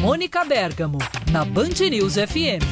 Mônica Bergamo, na Band News FM.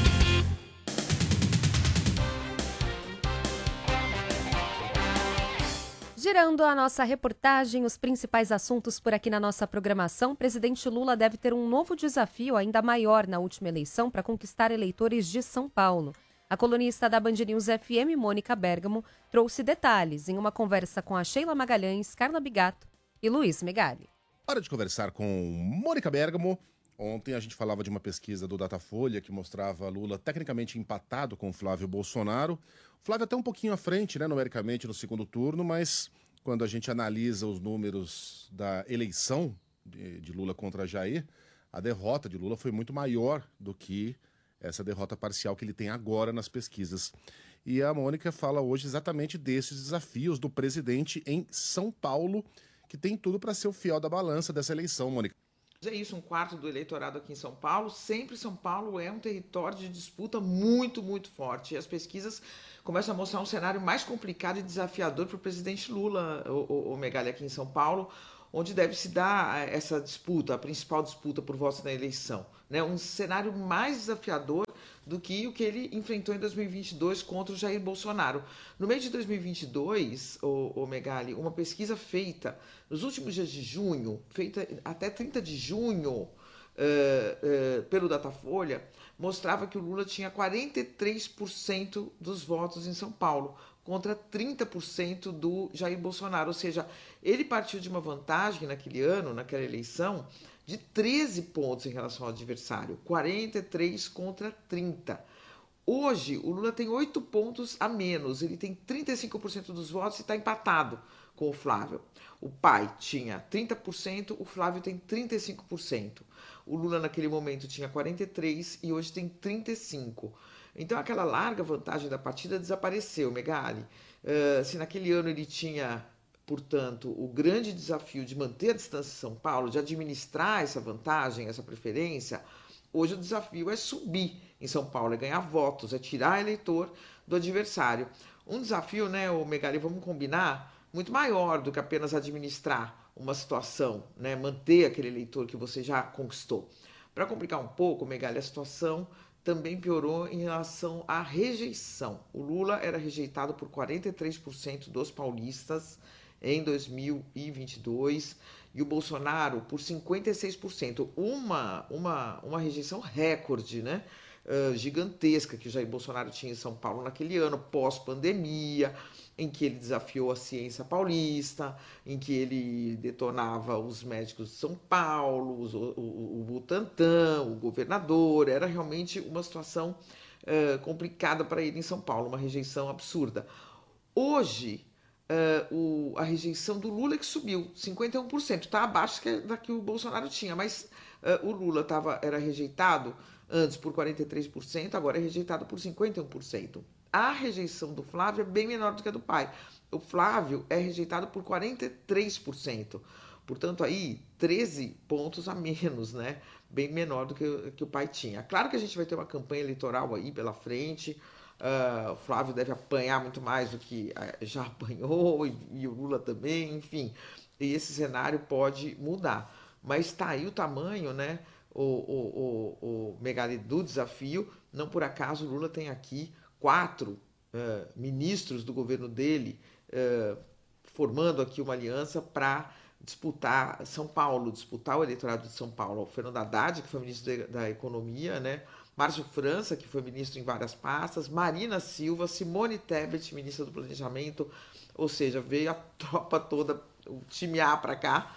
Girando a nossa reportagem, os principais assuntos por aqui na nossa programação, presidente Lula deve ter um novo desafio ainda maior na última eleição para conquistar eleitores de São Paulo. A colunista da Band News FM, Mônica Bergamo, trouxe detalhes em uma conversa com a Sheila Magalhães, Carla Bigato e Luiz Megali. Hora de conversar com Mônica Bergamo. Ontem a gente falava de uma pesquisa do Datafolha que mostrava Lula tecnicamente empatado com Flávio Bolsonaro. O Flávio até um pouquinho à frente, numericamente, no segundo turno, mas quando a gente analisa os números da eleição de Lula contra Jair, a derrota de Lula foi muito maior do que essa derrota parcial que ele tem agora nas pesquisas. E a Mônica fala hoje exatamente desses desafios do presidente em São Paulo, que tem tudo para ser o fiel da balança dessa eleição, Mônica. É isso, um quarto do eleitorado aqui em São Paulo. Sempre São Paulo é um território de disputa muito, muito forte. E as pesquisas começam a mostrar um cenário mais complicado e desafiador para o presidente Lula, o Megali, aqui em São Paulo, onde deve se dar essa disputa, a principal disputa por votos na eleição. Um cenário mais desafiador do que o que ele enfrentou em 2022 contra o Jair Bolsonaro. No mês de 2022, o Megali, uma pesquisa feita nos últimos dias de junho, feita até 30 de junho pelo Datafolha, mostrava que o Lula tinha 43% dos votos em São Paulo, contra 30% do Jair Bolsonaro. Ou seja, ele partiu de uma vantagem naquele ano, naquela eleição, de 13 pontos em relação ao adversário, 43 contra 30. Hoje, o Lula tem 8 pontos a menos, ele tem 35% dos votos e está empatado com o Flávio. O pai tinha 30%, o Flávio tem 35%. O Lula naquele momento tinha 43% e hoje tem 35%. Então aquela larga vantagem da partida desapareceu, Megali. Se naquele ano ele tinha, portanto, o grande desafio de manter a distância de São Paulo, de administrar essa vantagem, essa preferência, hoje o desafio é subir em São Paulo, é ganhar votos, é tirar eleitor do adversário. Um desafio, Megali, vamos combinar, muito maior do que apenas administrar uma situação, manter aquele eleitor que você já conquistou. Para complicar um pouco, Megali, a situação também piorou em relação à rejeição. O Lula era rejeitado por 43% dos paulistas em 2022 e o Bolsonaro por 56%. Uma rejeição recorde, gigantesca que o Jair Bolsonaro tinha em São Paulo naquele ano, pós-pandemia, em que ele desafiou a ciência paulista, em que ele detonava os médicos de São Paulo, o Butantan, o governador. Era realmente uma situação complicada para ele em São Paulo, uma rejeição absurda. Hoje, a rejeição do Lula que subiu, 51%, está abaixo da que o Bolsonaro tinha, mas o Lula era rejeitado antes por 43%, agora é rejeitado por 51%. A rejeição do Flávio é bem menor do que a do pai. O Flávio é rejeitado por 43%. Portanto, aí, 13 pontos a menos, bem menor do que o pai tinha. Claro que a gente vai ter uma campanha eleitoral aí pela frente. O Flávio deve apanhar muito mais do que já apanhou, e o Lula também, enfim. E esse cenário pode mudar. Mas está aí o tamanho, o Megali, do desafio. Não por acaso o Lula tem aqui 4 ministros do governo dele formando aqui uma aliança para disputar São Paulo, disputar o eleitorado de São Paulo. O Fernando Haddad, que foi ministro da Economia, Márcio França, que foi ministro em várias pastas, Marina Silva, Simone Tebet, ministra do Planejamento, ou seja, veio a tropa toda, o time A para cá,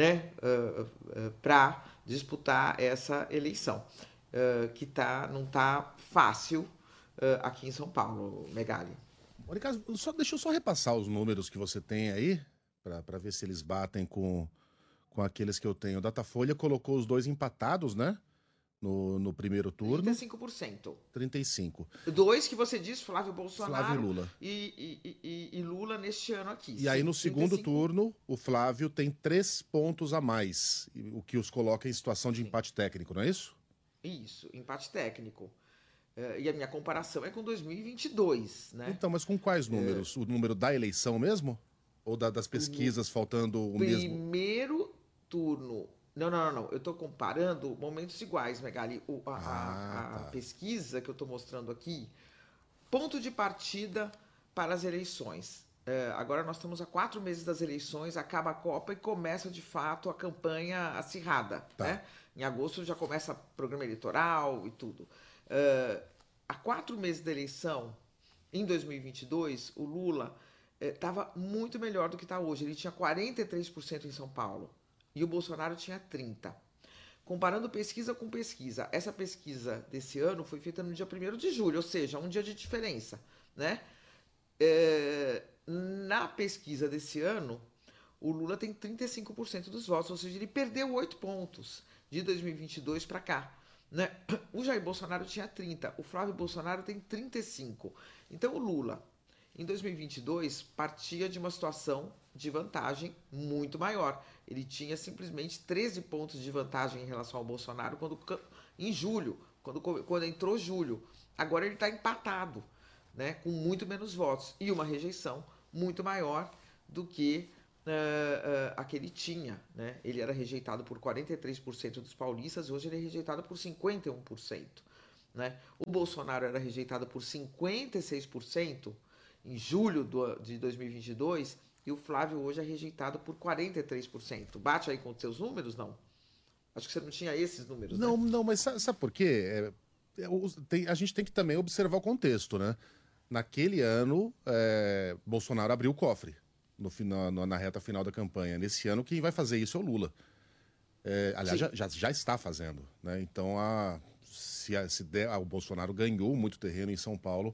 para disputar essa eleição, que não está fácil aqui em São Paulo, Megali. Mônica, deixa eu só repassar os números que você tem aí, para ver se eles batem com aqueles que eu tenho. O Datafolha colocou os dois empatados, no primeiro turno. 35%. 35%. Dois que você disse, Flávio Bolsonaro Flávio e Lula. E Lula neste ano aqui. E aí no segundo turno, o Flávio tem 3 pontos a mais, o que os coloca em situação de empate técnico, não é isso? Isso, empate técnico. E a minha comparação é com 2022, Então, mas com quais números? O número da eleição mesmo? Ou das pesquisas faltando o mesmo? Primeiro turno Não. Eu estou comparando momentos iguais, Megali. A tá. pesquisa que eu estou mostrando aqui, ponto de partida para as eleições. Agora nós estamos há 4 meses das eleições, acaba a Copa e começa, de fato, a campanha acirrada. Tá. Né? Em agosto já começa programa eleitoral e tudo. Há 4 meses da eleição, em 2022, o Lula estava muito melhor do que está hoje. Ele tinha 43% em São Paulo e o Bolsonaro tinha 30%. Comparando pesquisa com pesquisa, essa pesquisa desse ano foi feita no dia 1º de julho, ou seja, um dia de diferença. Né? Na pesquisa desse ano, o Lula tem 35% dos votos, ou seja, ele perdeu 8 pontos de 2022 para cá. Né? O Jair Bolsonaro tinha 30%, o Flávio Bolsonaro tem 35%. Então o Lula, em 2022, partia de uma situação de vantagem muito maior. Ele tinha simplesmente 13 pontos de vantagem em relação ao Bolsonaro em julho, quando entrou julho. Agora ele está empatado, né, com muito menos votos e uma rejeição muito maior do que a que ele tinha. Né? Ele era rejeitado por 43% dos paulistas, hoje ele é rejeitado por 51%. Né? O Bolsonaro era rejeitado por 56% em julho de 2022 e o Flávio hoje é rejeitado por 43%. Bate aí com os seus números, não? Acho que você não tinha esses números, Não, né? não, mas sabe por quê? A gente tem que também observar o contexto, né? Naquele ano, Bolsonaro abriu o cofre na reta final da campanha. Nesse ano, quem vai fazer isso é o Lula. Aliás, já está fazendo. Né? Então, o Bolsonaro ganhou muito terreno em São Paulo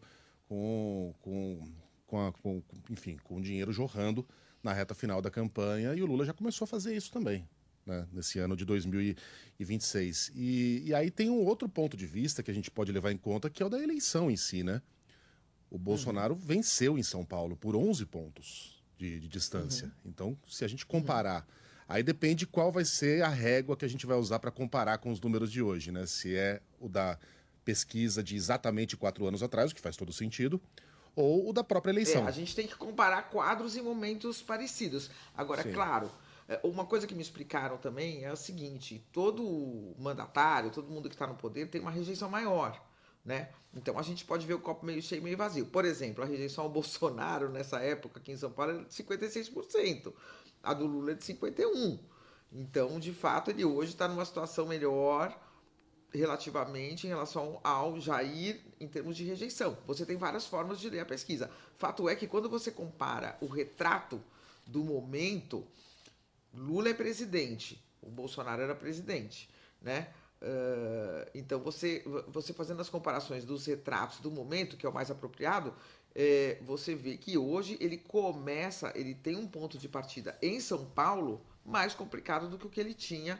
enfim, com dinheiro jorrando na reta final da campanha, e o Lula já começou a fazer isso também, né, nesse ano de 2026. E aí tem um outro ponto de vista que a gente pode levar em conta, que é o da eleição em si, né? O Bolsonaro venceu em São Paulo por 11 pontos de distância. Então, se a gente comparar, aí depende qual vai ser a régua que a gente vai usar para comparar com os números de hoje, né? Se é o da pesquisa de exatamente 4 anos atrás, o que faz todo sentido, ou o da própria eleição. A gente tem que comparar quadros em momentos parecidos. Agora, Sim. claro, uma coisa que me explicaram também é o seguinte: todo mandatário, todo mundo que está no poder tem uma rejeição maior. Né? Então a gente pode ver o copo meio cheio, meio vazio. Por exemplo, a rejeição ao Bolsonaro nessa época aqui em São Paulo era de 56%. A do Lula é de 51%. Então, de fato, ele hoje está numa situação melhor relativamente em relação ao Jair em termos de rejeição. Você tem várias formas de ler a pesquisa. Fato é que quando você compara o retrato do momento, Lula é presidente, o Bolsonaro era presidente, né? Então você fazendo as comparações dos retratos do momento, que é o mais apropriado, você vê que hoje ele tem um ponto de partida em São Paulo mais complicado do que o que ele tinha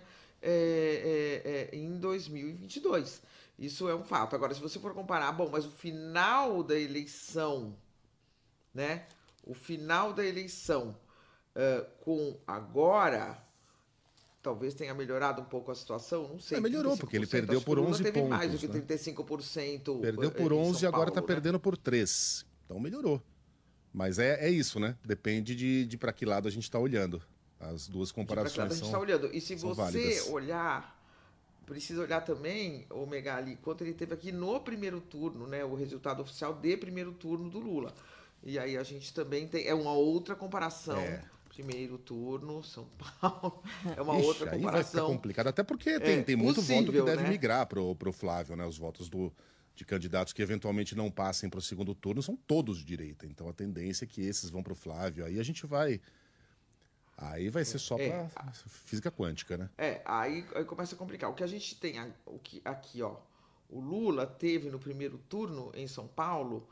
em 2022. Isso é um fato. Agora, se você for comparar, mas o final da eleição, né? O final da eleição com agora, talvez tenha melhorado um pouco a situação, não sei. Melhorou, porque ele perdeu por 11 teve pontos. Mais do que né? 35%. Perdeu por 11 e agora está perdendo por 3. Então melhorou. Mas é isso, né? Depende de para que lado a gente está olhando. As duas comparações a gente está olhando. E se você válidas. olhar, precisa olhar também, o Megali, quanto ele teve aqui no primeiro turno, né? O resultado oficial de primeiro turno do Lula. E aí a gente também tem. É uma outra comparação. Primeiro turno, São Paulo. É uma outra comparação. Aí vai ficar complicado, até porque tem muito voto que deve né? migrar pro Flávio, né? Os votos de candidatos que eventualmente não passem para o segundo turno são todos de direita. Então a tendência é que esses vão pro Flávio. Aí a gente vai. Aí vai ser só para física quântica, né? Aí começa a complicar. O que a gente tem aqui, ó. O Lula teve no primeiro turno em São Paulo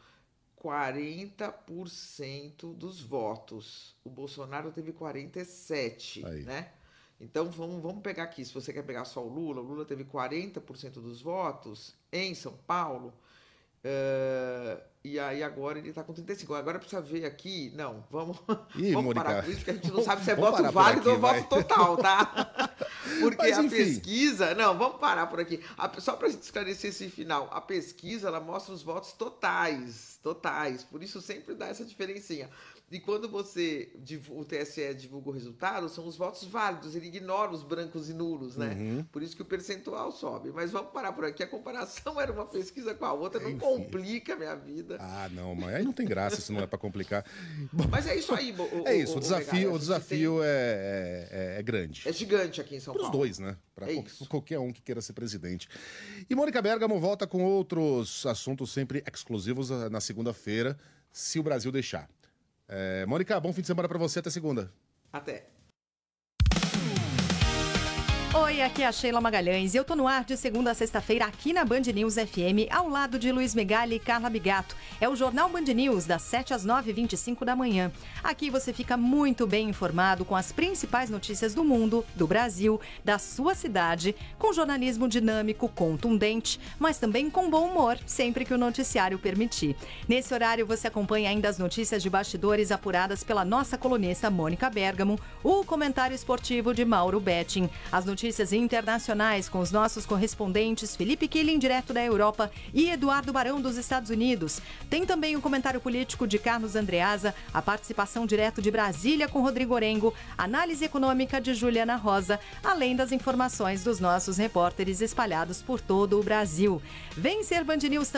40% dos votos. O Bolsonaro teve 47%, né? Então vamos pegar aqui. Se você quer pegar só o Lula teve 40% dos votos em São Paulo. E aí agora ele está com 35%. Agora precisa ver aqui. Não, vamos parar com isso, porque a gente não sabe se é voto válido ou voto total, tá? Porque a pesquisa... Não, vamos parar por aqui. Só para esclarecer esse final. A pesquisa, ela mostra os votos totais. Por isso sempre dá essa diferencinha. E quando o TSE divulga o resultado, são os votos válidos, ele ignora os brancos e nulos, né? Por isso que o percentual sobe. Mas vamos parar por aqui. A comparação era uma pesquisa com a outra, não complica a minha vida. Ah, não, mas aí não tem graça se não é para complicar. Bom, mas é isso aí. O desafio é grande. É gigante aqui em São Paulo. Para os dois, né? Para qualquer um que queira ser presidente. E Mônica Bergamo volta com outros assuntos sempre exclusivos na segunda-feira, se o Brasil deixar. Mônica, bom fim de semana para você. Até segunda. Até. Oi, aqui é a Sheila Magalhães e eu tô no ar de segunda a sexta-feira aqui na Band News FM, ao lado de Luiz Megali e Carla Bigato. É o Jornal Band News, das 7 às 9h25 da manhã. Aqui você fica muito bem informado com as principais notícias do mundo, do Brasil, da sua cidade, com jornalismo dinâmico, contundente, mas também com bom humor, sempre que o noticiário permitir. Nesse horário você acompanha ainda as notícias de bastidores apuradas pela nossa colunista Mônica Bergamo, o comentário esportivo de Mauro Betting, as notícias internacionais com os nossos correspondentes Felipe Killing, direto da Europa, e Eduardo Barão, dos Estados Unidos. Tem também o comentário político de Carlos Andreasa, a participação direto de Brasília com Rodrigo Orengo, análise econômica de Juliana Rosa, além das informações dos nossos repórteres espalhados por todo o Brasil. Vem ser Band News